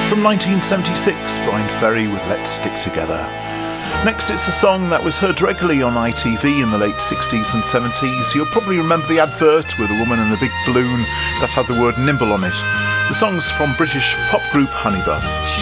From 1976, Brian Ferry with Let's Stick Together. Next, it's a song that was heard regularly on ITV in the late 60s and 70s. You'll probably remember the advert with a woman in a big balloon that had the word nimble on it. The song's from British pop group Honeybus. She